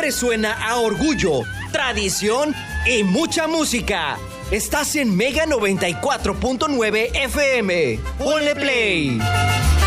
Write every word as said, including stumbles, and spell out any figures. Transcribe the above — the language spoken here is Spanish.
siempre suena a orgullo, tradición y mucha música. Estás en Mega noventa y cuatro punto nueve F M. Ponle play.